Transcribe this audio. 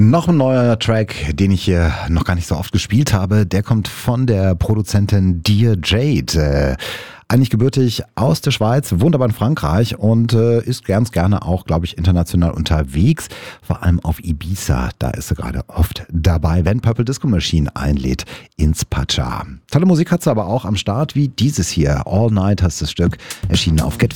Noch ein neuer Track, den ich hier noch gar nicht so oft gespielt habe, der kommt von der Produzentin Dear Jade. Eigentlich gebürtig aus der Schweiz, wohnt aber in Frankreich und ist ganz gerne auch, glaube ich, international unterwegs. Vor allem auf Ibiza, da ist sie gerade oft dabei, wenn Purple Disco Machine einlädt ins Pacha. Tolle Musik hat sie aber auch am Start, wie dieses hier. All Night heißt das Stück, erschienen auf Get